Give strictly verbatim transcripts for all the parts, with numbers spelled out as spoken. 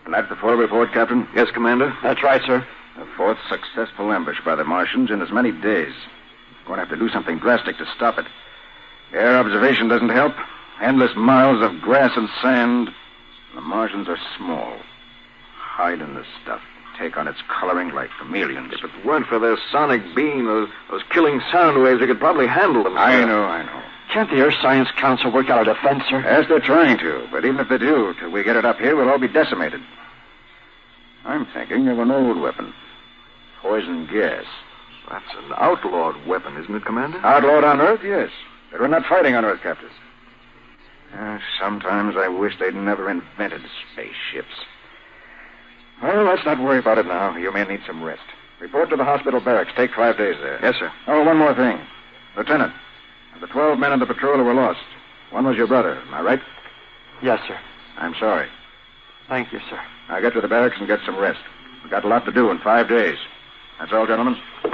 And that's the full report, Captain? Yes, Commander. That's right, sir. The fourth successful ambush by the Martians in as many days. We're going to have to do something drastic to stop it. Air observation doesn't help. Endless miles of grass and sand. The Martians are small. Hide in the stuff. Take on its coloring like chameleons. If it weren't for their sonic beam, those, those killing sound waves, we could probably handle them. I know, I know. Can't the Earth Science Council work out a defense, sir? Yes, they're trying to. But even if they do, till we get it up here, we'll all be decimated. I'm thinking of an old weapon. Poison gas. That's an outlawed weapon, isn't it, Commander? Outlawed on Earth, yes. But we're not fighting on Earth, Captain. Uh, sometimes I wish they'd never invented spaceships. Well, let's not worry about it now. You may need some rest. Report to the hospital barracks. Take five days there. Yes, sir. Oh, one more thing. Lieutenant, of the twelve men on the patrol who were lost, one was your brother. Am I right? Yes, sir. I'm sorry. Thank you, sir. Now get to the barracks and get some rest. We've got a lot to do in five days. That's all, gentlemen.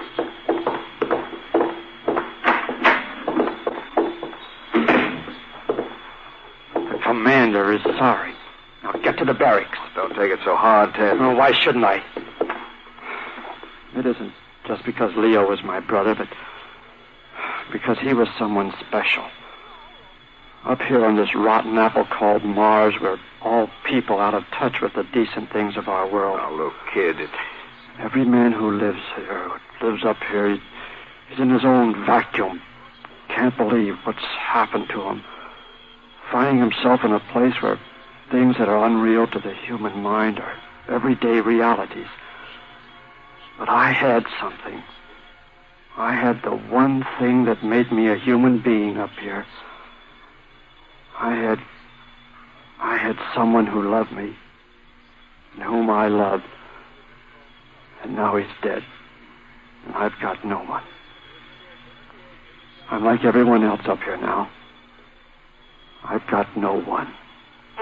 The commander is sorry. Now get to the barracks. Don't take it so hard, Ted. Oh, why shouldn't I? It isn't just because Leo was my brother, but because he was someone special. Up here on this rotten apple called Mars, we're all people out of touch with the decent things of our world. Now, look, kid, it... Every man who lives here, who lives up here, he's in his own vacuum. Can't believe what's happened to him. Finding himself in a place where things that are unreal to the human mind are everyday realities. But I had something. I had the one thing that made me a human being up here. I had... I had someone who loved me, and whom I loved. And now he's dead, and I've got no one. I'm like everyone else up here now. I've got no one.